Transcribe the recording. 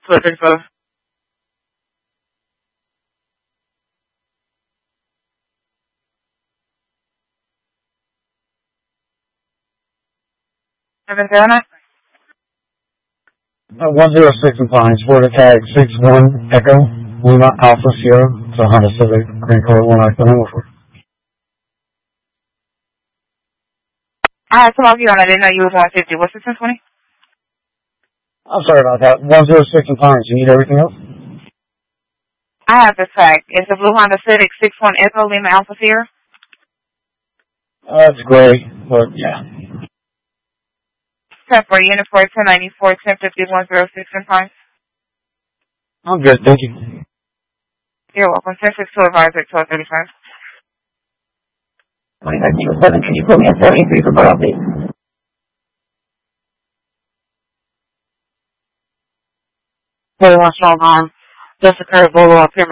1235. Savannah? 106 in Pines, Florida tag 61 Echo, Lima Alpha Sierra. It's a Honda Civic, green color, one I can remember for. I had some of you on. I didn't know you was 150. What's the 1020? I'm sorry about that. 106 in Pines. You need everything else? I have this tag. It's a blue Honda Civic 61 Echo, Lima Alpha Sierra. It's gray, but yeah. 1040, unit 1094, 1050, 106 in Pines. I'm good, thank you. You're welcome. 1062 advisor, 1235. 2907, can you put me at 73 for Borough, please? Strong arm. Just occurred, Bolo up here.